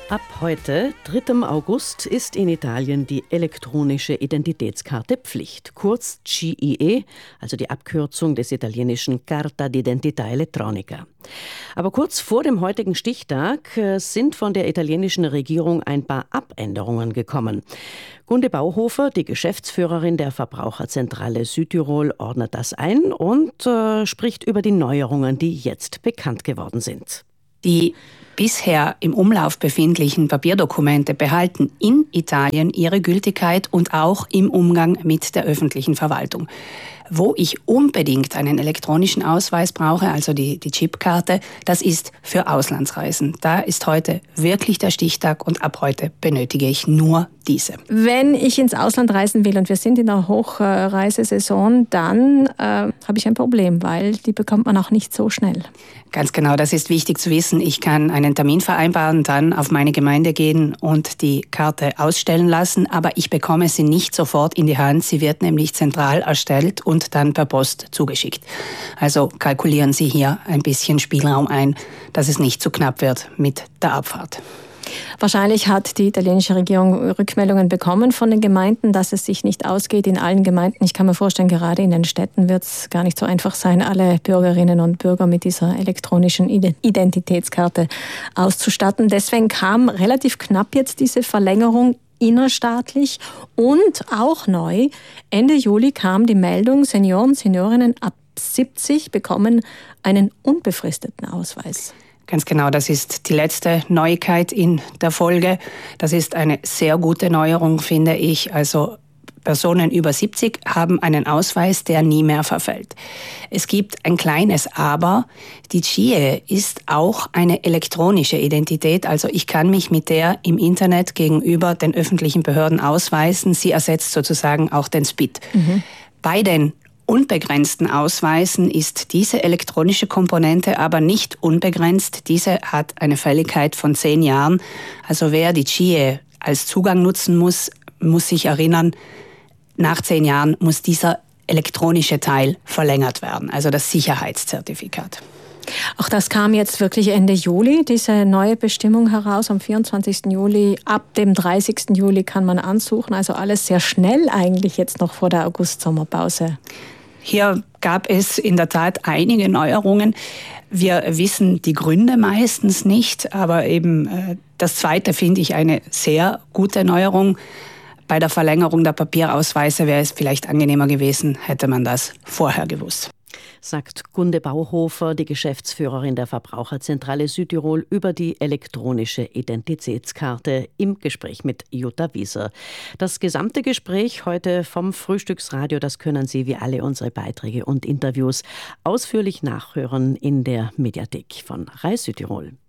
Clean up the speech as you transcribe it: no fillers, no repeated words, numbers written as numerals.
Ab heute, 3. August, ist in Italien die elektronische Identitätskarte Pflicht, kurz CIE, also die Abkürzung des italienischen Carta d'identità elettronica. Aber kurz vor dem heutigen Stichtag sind von der italienischen Regierung ein paar Abänderungen gekommen. Gunde Bauhofer, die Geschäftsführerin der Verbraucherzentrale Südtirol, ordnet das ein und spricht über die Neuerungen, die jetzt bekannt geworden sind. Die bisher im Umlauf befindlichen Papierdokumente behalten in Italien ihre Gültigkeit und auch im Umgang mit der öffentlichen Verwaltung. Wo ich unbedingt einen elektronischen Ausweis brauche, also die Chipkarte, das ist für Auslandsreisen. Da ist heute wirklich der Stichtag und ab heute benötige ich nur diese. Wenn ich ins Ausland reisen will und wir sind in der Hochreisesaison, dann habe ich ein Problem, weil die bekommt man auch nicht so schnell. Ganz genau, das ist wichtig zu wissen. Ich kann einen Termin vereinbaren, dann auf meine Gemeinde gehen und die Karte ausstellen lassen, aber ich bekomme sie nicht sofort in die Hand. Sie wird nämlich zentral erstellt und dann per Post zugeschickt. Also kalkulieren Sie hier ein bisschen Spielraum ein, dass es nicht zu knapp wird mit der Abfahrt. Wahrscheinlich hat die italienische Regierung Rückmeldungen bekommen von den Gemeinden, dass es sich nicht ausgeht in allen Gemeinden. Ich kann mir vorstellen, gerade in den Städten wird es gar nicht so einfach sein, alle Bürgerinnen und Bürger mit dieser elektronischen Identitätskarte auszustatten. Deswegen kam relativ knapp jetzt diese Verlängerung innerstaatlich und auch neu. Ende Juli kam die Meldung, Senioren, Seniorinnen ab 70 bekommen einen unbefristeten Ausweis. Ganz genau, das ist die letzte Neuigkeit in der Folge. Das ist eine sehr gute Neuerung, finde ich. Also Personen über 70 haben einen Ausweis, der nie mehr verfällt. Es gibt ein kleines Aber. Die CIE ist auch eine elektronische Identität. Also ich kann mich mit der im Internet gegenüber den öffentlichen Behörden ausweisen. Sie ersetzt sozusagen auch den SPID. Bei den unbegrenzten Ausweisen ist diese elektronische Komponente aber nicht unbegrenzt. Diese hat eine Fälligkeit von 10 Jahren. Also wer die CIE als Zugang nutzen muss sich erinnern, nach 10 Jahren muss dieser elektronische Teil verlängert werden, also das Sicherheitszertifikat. Auch das kam jetzt wirklich Ende Juli, diese neue Bestimmung heraus, am 24. Juli. Ab dem 30. Juli kann man ansuchen, also alles sehr schnell eigentlich jetzt noch vor der August-Sommerpause. Hier gab es in der Tat einige Neuerungen. Wir wissen die Gründe meistens nicht, aber eben das Zweite finde ich eine sehr gute Neuerung. Bei der Verlängerung der Papierausweise wäre es vielleicht angenehmer gewesen, hätte man das vorher gewusst. Sagt Gunde Bauhofer, die Geschäftsführerin der Verbraucherzentrale Südtirol, über die elektronische Identitätskarte im Gespräch mit Jutta Wieser. Das gesamte Gespräch heute vom Frühstücksradio, das können Sie wie alle unsere Beiträge und Interviews ausführlich nachhören in der Mediathek von RAI Südtirol.